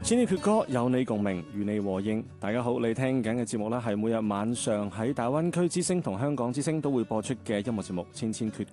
千千闕歌有你共鳴，與你和應。大家好，你聽緊嘅節目呢係每日晚上喺大灣區之聲同香港之聲都會播出嘅音樂節目《千千闕